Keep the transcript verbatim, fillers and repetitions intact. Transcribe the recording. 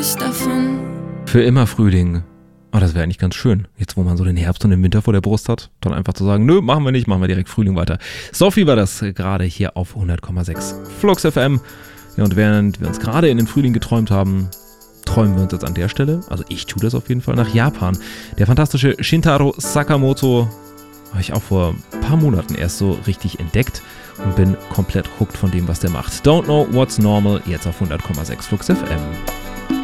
nicht davon. Für immer Frühling. Oh, das wäre eigentlich ganz schön. Jetzt, wo man so den Herbst und den Winter vor der Brust hat, dann einfach zu sagen, nö, machen wir nicht, machen wir direkt Frühling weiter. Sophie war das gerade hier auf hundert Komma sechs Flux F M. Ja, und während wir uns gerade in den Frühling geträumt haben, träumen wir uns jetzt an der Stelle, also ich tue das auf jeden Fall, nach Japan. Der fantastische Shintaro Sakamoto habe ich auch vor ein paar Monaten erst so richtig entdeckt und bin komplett hooked von dem, was der macht. Don't know what's normal, jetzt auf hundert Komma sechs Flux F M.